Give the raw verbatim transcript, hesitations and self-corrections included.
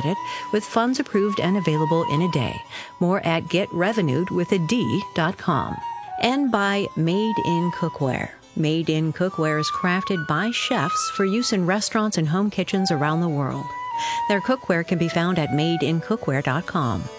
credit with funds approved and available in a day. More at get revenued with a D dot com. And by Made in Cookware. Made in Cookware is crafted by chefs for use in restaurants and home kitchens around the world. Their cookware can be found at made in cookware dot com.